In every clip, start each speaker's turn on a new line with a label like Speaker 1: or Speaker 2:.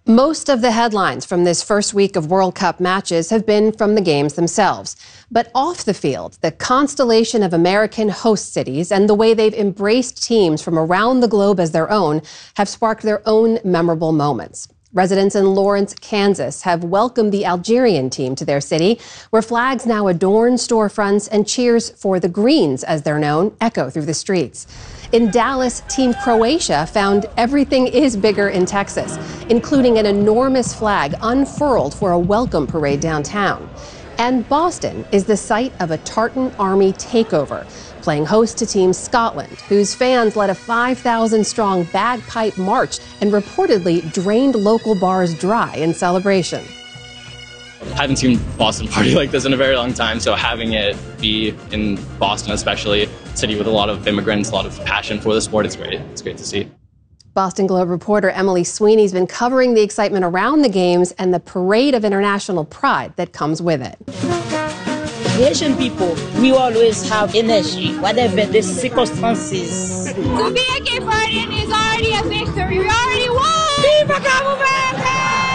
Speaker 1: Most of the headlines from this first week of World Cup matches have been from the games themselves. But off the field, the constellation of American host cities and the way they've embraced teams from around the globe as their own have sparked their own memorable moments. Residents in Lawrence, Kansas have welcomed the Algerian team to their city, where flags now adorn storefronts and cheers for the Greens, as they're known, echo through the streets. In Dallas, Team Croatia found everything is bigger in Texas, including an enormous flag unfurled for a welcome parade downtown. And Boston is the site of a Tartan Army takeover, playing host to Team Scotland, whose fans led a 5,000-strong bagpipe march and reportedly drained local bars dry in celebration.
Speaker 2: I haven't seen Boston party like this in a very long time, so having it be in Boston, especially a city with a lot of immigrants, a lot of passion for the sport, it's great. It's great to see.
Speaker 1: Boston Globe reporter Emily Sweeney's been covering the excitement around the games and the parade of international pride that comes with it.
Speaker 3: Asian people, we always have energy, whatever the circumstances.
Speaker 4: To be a Cape Verdean is already a victory. We already won! Viva Cabo Verde!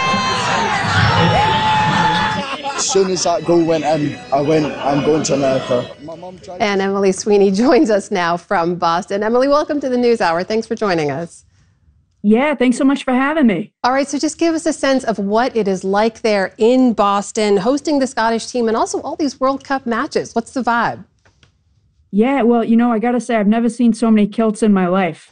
Speaker 5: As soon as that goal went in, I'm going to America.
Speaker 1: And Emily Sweeney joins us now from Boston. Emily, welcome to the News Hour. Thanks for joining us.
Speaker 6: Yeah, thanks so much for having me.
Speaker 1: All right, so just give us a sense of what it is like there in Boston, hosting the Scottish team and also all these World Cup matches. What's the vibe?
Speaker 6: Yeah, well, you know, I got to say, I've never seen so many kilts in my life.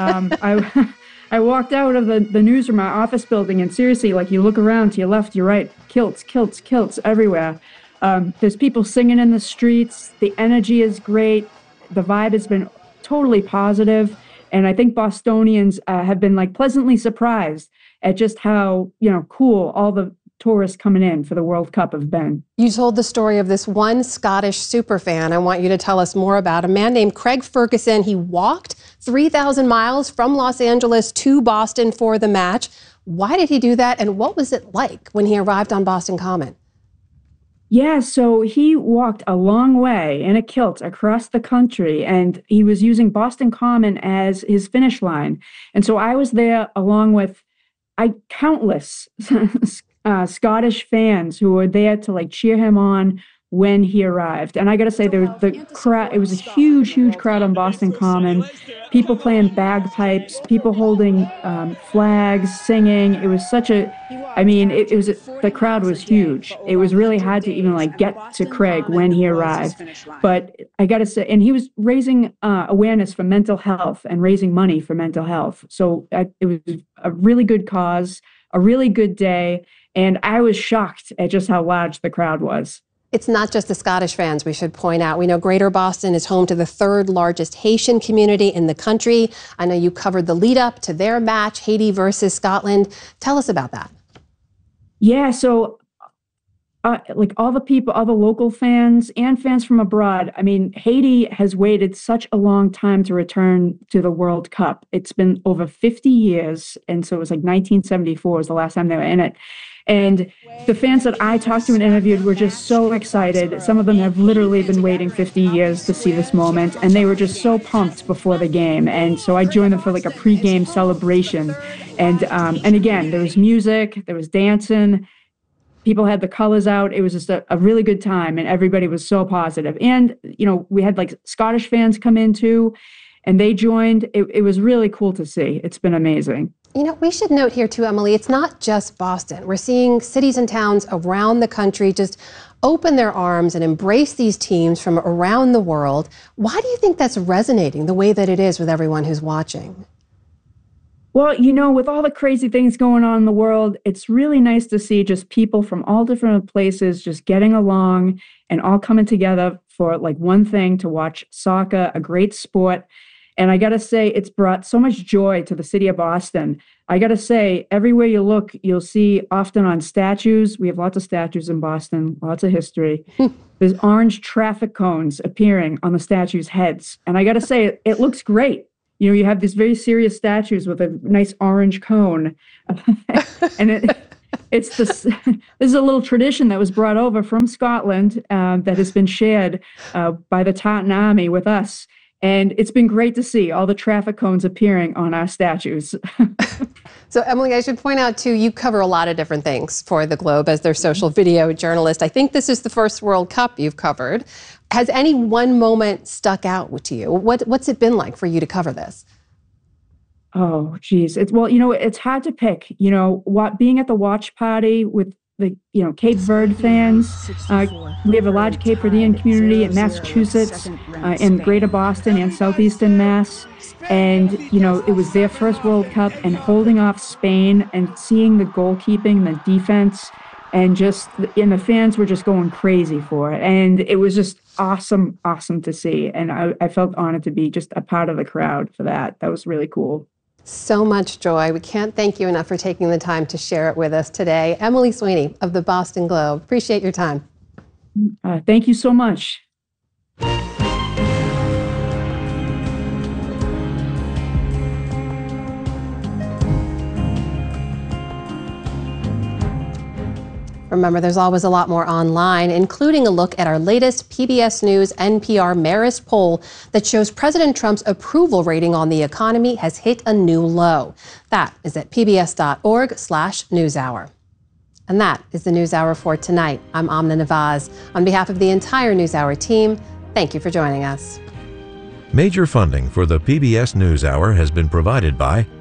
Speaker 6: I walked out of the newsroom, my office building, and seriously, like, you look around to your left, your right, kilts, kilts, kilts everywhere. There's people singing in the streets. The energy is great. The vibe has been totally positive. And I think Bostonians have been like pleasantly surprised at just how, cool all the tourists coming in for the World Cup have been.
Speaker 1: You told the story of this one Scottish superfan. I want you to tell us more about a man named Craig Ferguson. He walked 3,000 miles from Los Angeles to Boston for the match. Why did he do that? And what was it like when he arrived on Boston Common?
Speaker 6: Yeah, so he walked a long way in a kilt across the country, and he was using Boston Common as his finish line. And so I was there along with countless Scottish fans who were there to cheer him on when he arrived. And I got to say, the crowd, it was a huge, huge crowd on Boston Common. People playing bagpipes, people holding flags, singing. It was such a, the crowd was huge. It was really hard to even get to Craig when he arrived. But I got to say, and he was raising awareness for mental health and raising money for mental health. So it was a really good cause, a really good day. And I was shocked at just how large the crowd was.
Speaker 1: It's not just the Scottish fans, we should point out. We know Greater Boston is home to the third largest Haitian community in the country. I know you covered the lead up to their match, Haiti versus Scotland. Tell us about that.
Speaker 6: Yeah, so all the people, all the local fans and fans from abroad, Haiti has waited such a long time to return to the World Cup. It's been over 50 years. And so it was 1974 was the last time they were in it. And the fans that I talked to and interviewed were just so excited. Some of them have literally been waiting 50 years to see this moment, and they were just so pumped before the game. And so I joined them for a pre-game celebration. And again, there was music, there was dancing, people had the colors out. It was just a really good time, and everybody was so positive. And, we had Scottish fans come in too, and they joined. It was really cool to see. It's been amazing.
Speaker 1: We should note here too, Emily, it's not just Boston. We're seeing cities and towns around the country just open their arms and embrace these teams from around the world. Why do you think that's resonating the way that it is with everyone who's watching?
Speaker 6: Well, with all the crazy things going on in the world, it's really nice to see just people from all different places just getting along and all coming together for one thing, to watch soccer, a great sport. And I got to say, it's brought so much joy to the city of Boston. I got to say, everywhere you look, you'll see often on statues. We have lots of statues in Boston, lots of history. There's orange traffic cones appearing on the statues' heads. And I got to say, it looks great. You have these very serious statues with a nice orange cone. And this is a little tradition that was brought over from Scotland that has been shared by the Tartan Army with us. And it's been great to see all the traffic cones appearing on our statues.
Speaker 1: So, Emily, I should point out, too, you cover a lot of different things for the Globe as their social video journalist. I think this is the first World Cup you've covered. Has any one moment stuck out to you? What's it been like for you to cover this?
Speaker 6: Oh, geez. It's hard to pick. Being at the watch party with the, Cape Verde fans. We have a large Cape Verdean community in Massachusetts, in Greater Boston and Southeastern Mass. And, it was their first World Cup, and holding off Spain and seeing the goalkeeping, the defense, and the fans were just going crazy for it. And it was just awesome to see. And I felt honored to be just a part of the crowd for that. That was really cool.
Speaker 1: So much joy. We can't thank you enough for taking the time to share it with us today. Emily Sweeney of the Boston Globe. Appreciate your time.
Speaker 6: Thank you so much.
Speaker 1: Remember, there's always a lot more online, including a look at our latest PBS News NPR Marist poll that shows President Trump's approval rating on the economy has hit a new low. That is at pbs.org/newshour. And that is the NewsHour for tonight. I'm Amna Nawaz. On behalf of the entire NewsHour team, thank you for joining us.
Speaker 7: Major funding for the PBS NewsHour has been provided by